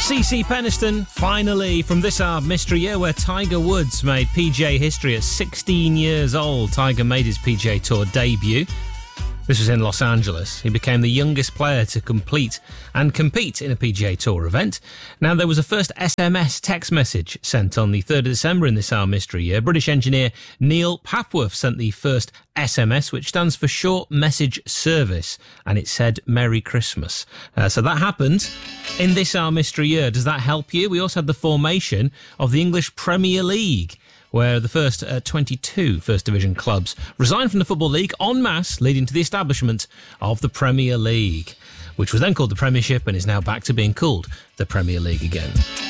CC Peniston, finally, from this our mystery year where Tiger Woods made PGA history at 16 years old. Tiger made his PGA Tour debut. This was in Los Angeles. He became the youngest player to compete in a PGA Tour event. Now, there was a first SMS text message sent on the 3rd of December in this our mystery year. British engineer Neil Papworth sent the first SMS, which stands for Short Message Service, and it said Merry Christmas. So that happened in this our mystery year. Does that help you? We also had the formation of the English Premier League, where the first 22 First Division clubs resigned from the Football League en masse, leading to the establishment of the Premier League, which was then called the Premiership and is now back to being called the Premier League again.